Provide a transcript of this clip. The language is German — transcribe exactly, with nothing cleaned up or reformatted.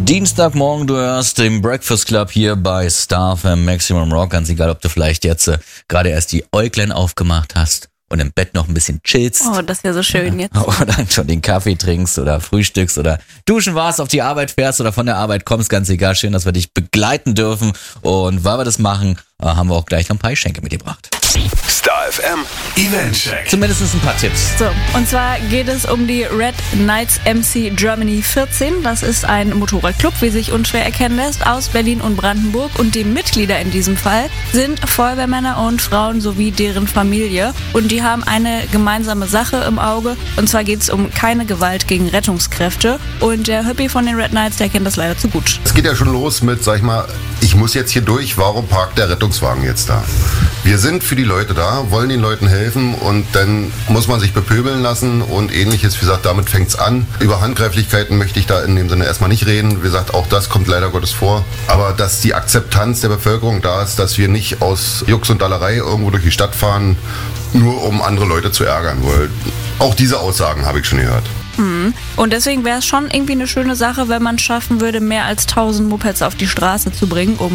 Dienstagmorgen, du hörst den Breakfast Club hier bei Star F M Maximum Rock. Ganz egal, ob du vielleicht jetzt äh, gerade erst die Äuglein aufgemacht hast und im Bett noch ein bisschen chillst. Oh, das ist ja so schön jetzt. Oder schon den Kaffee trinkst oder frühstückst oder duschen warst, auf die Arbeit fährst oder von der Arbeit kommst. Ganz egal, schön, dass wir dich begleiten dürfen. Und weil wir das machen, äh, haben wir auch gleich noch ein paar Geschenke mitgebracht. Star F M Event Check. Zumindest ein paar Tipps. So, und zwar geht es um die Red Knights M C Germany vierzehn. Das ist ein Motorradclub, wie sich unschwer erkennen lässt, aus Berlin und Brandenburg. Und die Mitglieder in diesem Fall sind Feuerwehrmänner und Frauen sowie deren Familie. Und die haben eine gemeinsame Sache im Auge. Und zwar geht es um keine Gewalt gegen Rettungskräfte. Und der Hüppi von den Red Knights, der kennt das leider zu gut. Es geht ja schon los mit, sag ich mal, ich muss jetzt hier durch, warum parkt der Rettungswagen jetzt da? Wir sind für die Leute da, wollen den Leuten helfen und dann muss man sich bepöbeln lassen und ähnliches. Wie gesagt, damit fängt's an. Über Handgreiflichkeiten möchte ich da in dem Sinne erstmal nicht reden. Wie gesagt, auch das kommt leider Gottes vor. Aber dass die Akzeptanz der Bevölkerung da ist, dass wir nicht aus Jux und Dallerei irgendwo durch die Stadt fahren, nur um andere Leute zu ärgern. Weil auch diese Aussagen habe ich schon gehört. Und deswegen wäre es schon irgendwie eine schöne Sache, wenn man es schaffen würde, mehr als tausend Mopeds auf die Straße zu bringen, um